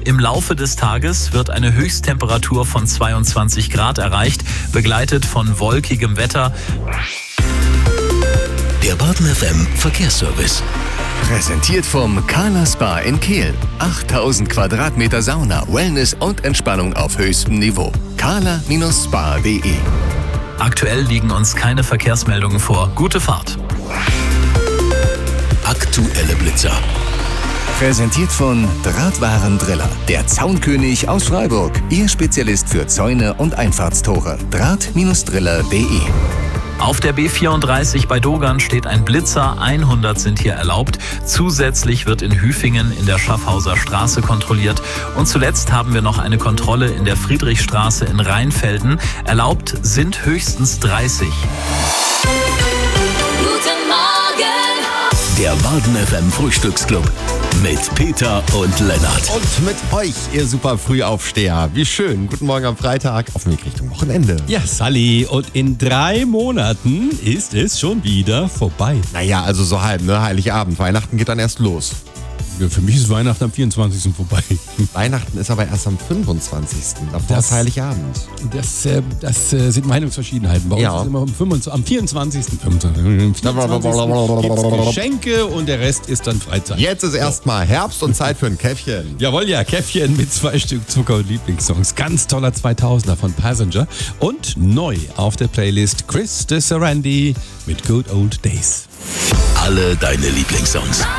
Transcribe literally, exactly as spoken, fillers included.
Im Laufe des Tages wird eine Höchsttemperatur von zweiundzwanzig Grad erreicht, begleitet von wolkigem Wetter. Der Baden F M Verkehrsservice. Präsentiert vom Carla Spa in Kehl. achttausend Quadratmeter Sauna, Wellness und Entspannung auf höchstem Niveau. carla Spa punkt de. Aktuell liegen uns keine Verkehrsmeldungen vor. Gute Fahrt. Aktuelle Blitzer. Präsentiert von Drahtwarendriller, der Zaunkönig aus Freiburg. Ihr Spezialist für Zäune und Einfahrtstore. Draht Driller punkt de. Auf der B vierunddreißig bei Dogern steht ein Blitzer, hundert sind hier erlaubt. Zusätzlich wird in Hüfingen in der Schaffhauser Straße kontrolliert. Und zuletzt haben wir noch eine Kontrolle in der Friedrichstraße in Rheinfelden. Erlaubt sind höchstens dreißig. Guten Morgen! Der Baden F M Frühstücksclub mit Peter und Lennart. Und mit euch, ihr super Frühaufsteher. Wie schön. Guten Morgen am Freitag. Auf dem Weg Richtung Wochenende. Ja, Sally. Und in drei Monaten ist es schon wieder vorbei. Naja, also so halb, ne? Heiligabend. Weihnachten geht dann erst los. Ja, für mich ist Weihnachten am vierundzwanzigsten vorbei. Weihnachten ist aber erst am fünfundzwanzigsten Davor Das- ist Heiligabend. Das, äh, das äh, sind Meinungsverschiedenheiten. Bei uns Ja. ist immer am, fünfundzwanzigsten, am vierundzwanzigsten. fünfundzwanzigsten gibt's Geschenke und der Rest ist dann Freizeit. Jetzt ist erstmal Herbst und Zeit für ein Käffchen. Jawohl, ja, Käffchen mit zwei Stück Zucker und Lieblingssongs. Ganz toller zweitausender von Passenger. Und neu auf der Playlist Chris de Sarandi mit Good Old Days. Alle deine Lieblingssongs.